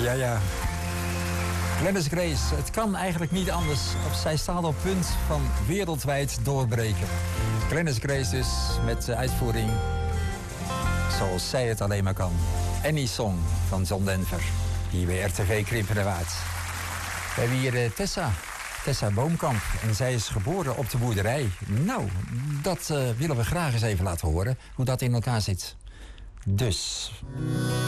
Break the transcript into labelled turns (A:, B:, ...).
A: Ja. Gladys Grace, het kan eigenlijk niet anders. Of zij staat op punt van wereldwijd doorbreken. Gladys Grace dus met de uitvoering zoals zij het alleen maar kan. Any Song van John Denver. Hier bij RTV Krimpenerwaard. We hebben hier Tessa Boomkamp. En zij is geboren op de boerderij. Nou, dat willen we graag eens even laten horen. Hoe dat in elkaar zit. Dus...